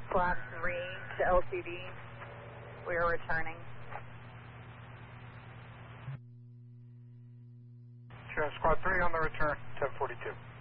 Squad 3 to LTD. We are returning. Sure, Squad 3 on the return, 1042.